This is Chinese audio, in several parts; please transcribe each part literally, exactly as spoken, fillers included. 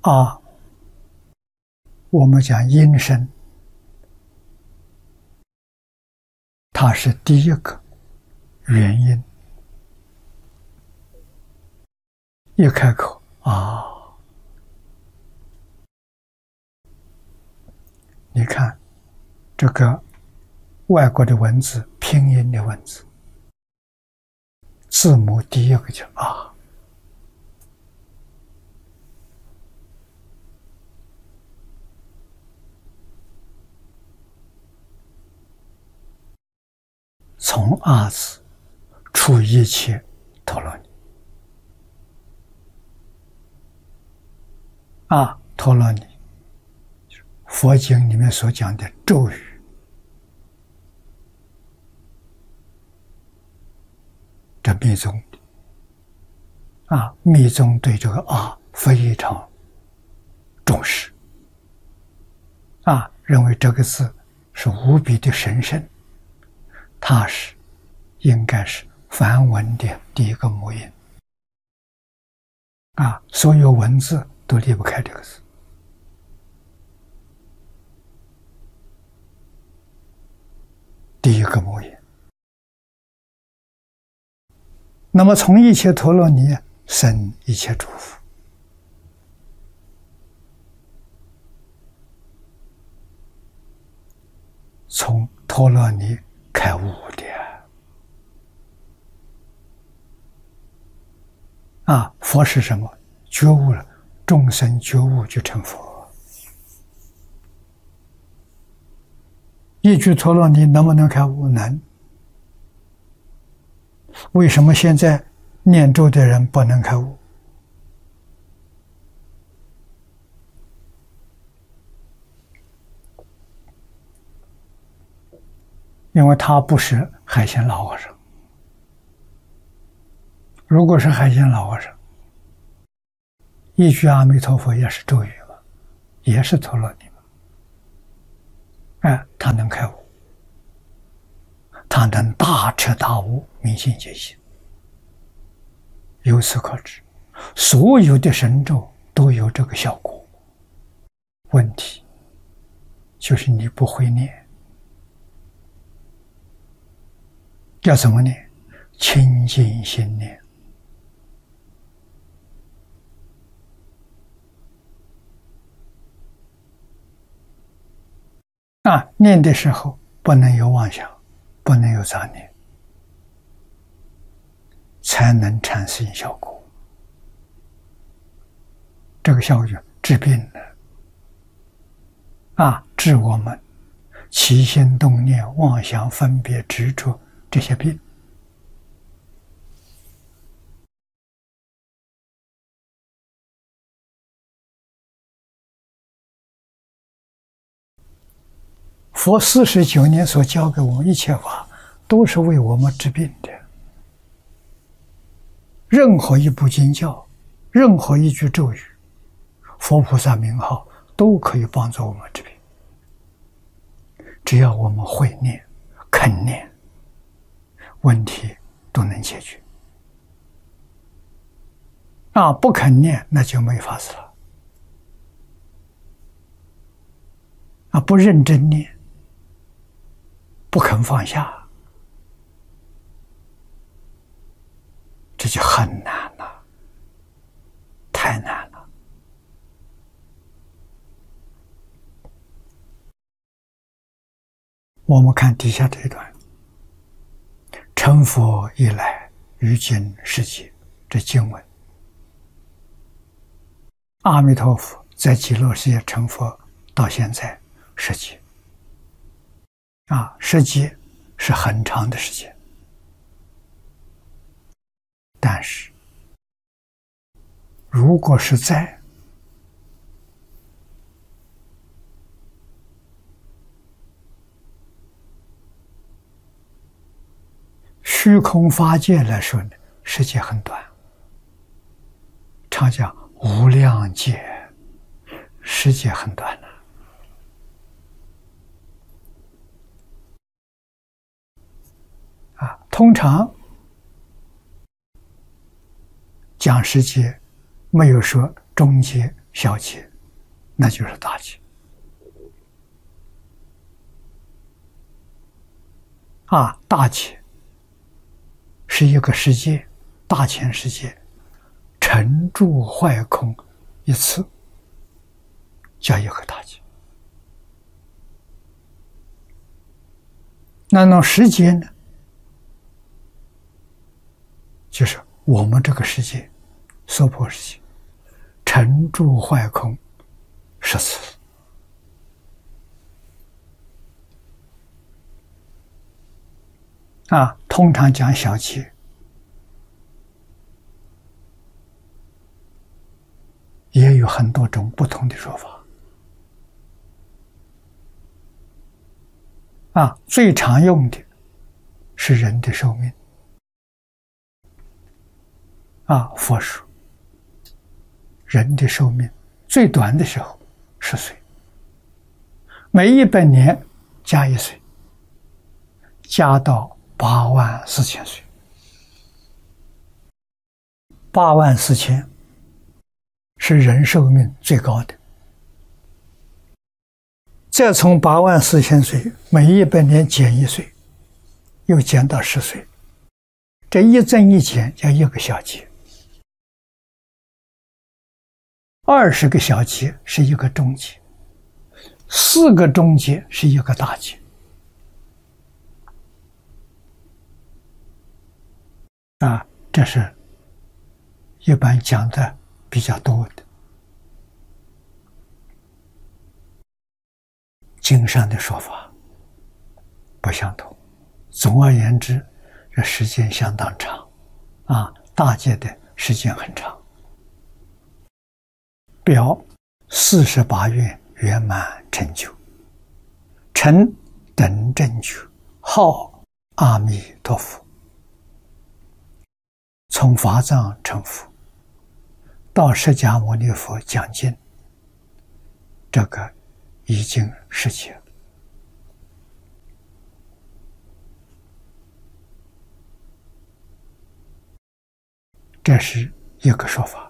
啊，我们讲音声，它是第一个元音，一开口啊，你看这个外国的文字，拼音的文字，字母第一个就啊。从阿字出一切陀罗尼，啊，陀罗尼，佛经里面所讲的咒语，这密宗啊，密宗对这个啊非常重视，啊，认为这个字是无比的神圣。它是应该是梵文的第一个母音啊，所有文字都离不开这个字。第一个母音。那么从一切陀罗尼生一切诸佛，从陀罗尼开悟的啊，佛是什么？觉悟了，众生觉悟就成佛。一句陀罗尼能不能开悟？能。为什么现在念咒的人不能开悟？因为他不是海鲜老和尚。如果是海鲜老和尚，一句阿弥陀佛也是咒语嘛，也是陀罗尼嘛，哎，他能开悟，他能大彻大悟，明心见性。由此可知，所有的神咒都有这个效果。问题就是你不会念。要怎么念？清净心念。啊，念的时候不能有妄想，不能有杂念，才能产生效果。这个效果治病了，啊，治我们起心动念、妄想、分别、执着这些病。佛四十九年所教给我们一切法，都是为我们治病的。任何一部经教，任何一句咒语，佛菩萨名号，都可以帮助我们治病。只要我们会念、肯念，问题都能解决。啊，不肯念，那就没法子了。啊，不认真念，不肯放下，这就很难了，太难了。我们看底下这一段，成佛以来，于今世界，这经文，阿弥陀佛在极乐世界成佛到现在十劫。啊，十劫是很长的时间，但是如果是在虚空法界来说呢，时间很短。常讲无量劫，时间很短了。啊，通常讲时节，没有说中节、 小劫，那就是大劫。啊，大劫是一个世界，大千世界，成住坏空一次，叫一个大劫。那那世界呢？就是我们这个世界，娑婆世界，成住坏空十次。啊，通常讲小劫，也有很多种不同的说法。啊，最常用的是人的寿命。啊，佛说，人的寿命最短的时候十岁，每一百年加一岁，加到八万四千岁。八万四千是人寿命最高的。再从八万四千岁，每一百年减一岁，又减到十岁，这一增一减叫一个小劫。二十个小劫是一个中劫，四个中劫是一个大劫。啊，这是一般讲的比较多的。经上的说法不相同。总而言之，这时间相当长，啊，大劫的时间很长。表四十八愿圆满成就，成等正觉，号阿弥陀佛。从法藏成佛到释迦牟尼佛讲经，这个已经实现了。这是一个说法。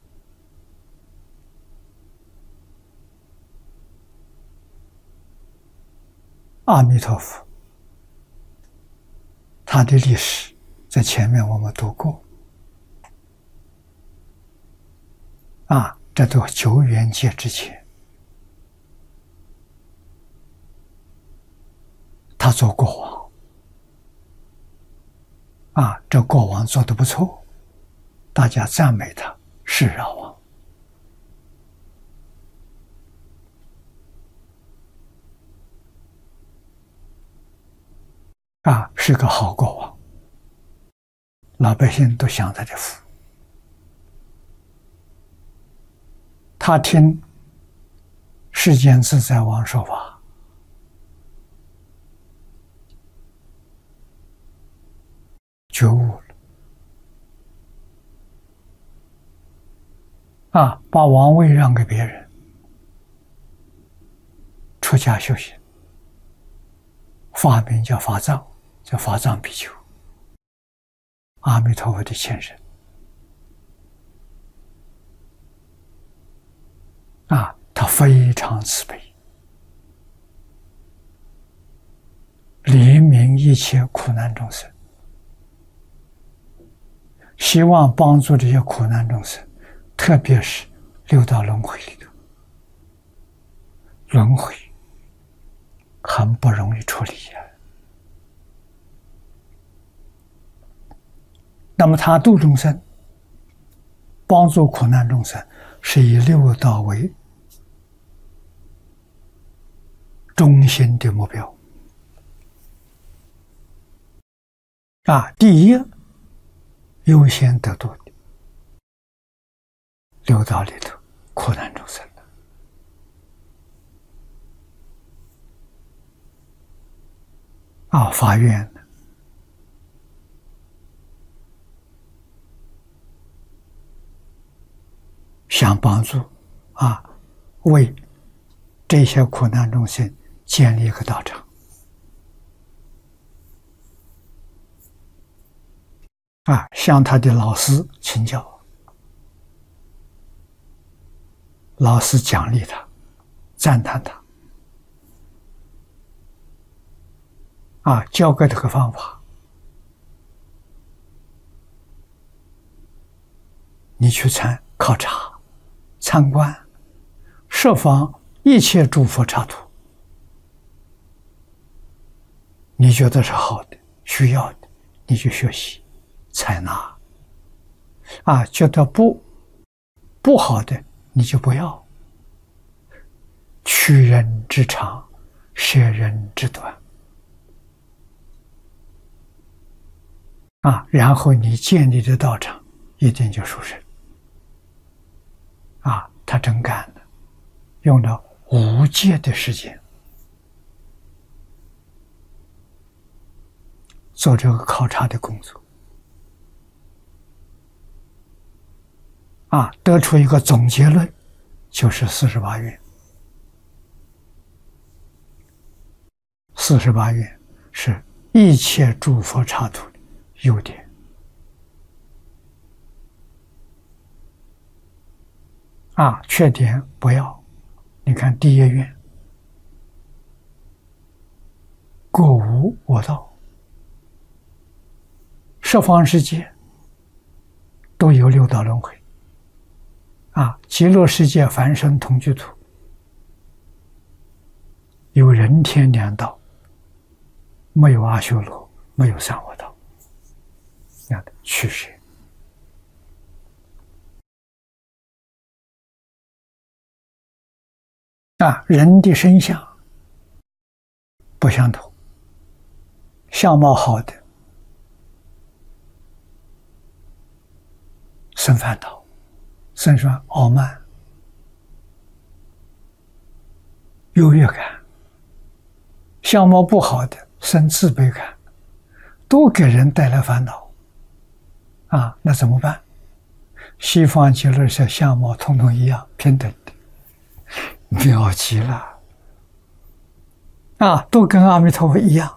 阿弥陀佛，他的历史在前面我们读过。啊，这都久远劫之前，他做国王。啊，这国王做得不错，大家赞美他是饶王。啊，是个好国王，老百姓都享他的福。他听世间自在王说法，觉悟了。啊，把王位让给别人，出家修行，法名叫法藏，叫法藏比丘，阿弥陀佛的前身。啊，他非常慈悲，怜悯一切苦难众生，希望帮助这些苦难众生，特别是六道轮回里头，轮回很不容易处理呀。那么他度众生，帮助苦难众生，是以六道为中心的目标。啊，第一优先得度的六道里头苦难众生的。啊，法院呢，想帮助啊，为这些苦难众生建立一个道场。啊，向他的老师请教， 老师奖励他，赞叹他，啊，教给这个方法，你去参考察、参观，设方一切诸佛刹土，你觉得是好的、需要的，你去学习、采纳，啊，觉得不不好的，你就不要。取人之长，舍人之短，啊，然后你建立的道场一定就殊胜。啊，他真干的，用了无界的时间做这个考察的工作，啊，得出一个总结论，就是四十八愿。四十八愿是一切诸佛刹土的优点。啊，缺点不要。你看第一愿，各无我道，十方世界都有六道轮回。啊，极乐世界凡圣同居土有人天两道，没有阿修罗，没有三恶道，这样的区别。啊，人的身相不相同，相貌好的生烦恼，生出傲慢、优越感；相貌不好的生自卑感，都给人带来烦恼。啊，那怎么办？西方极乐世界相貌统统一样，平等的，妙极了！啊，都跟阿弥陀佛一样。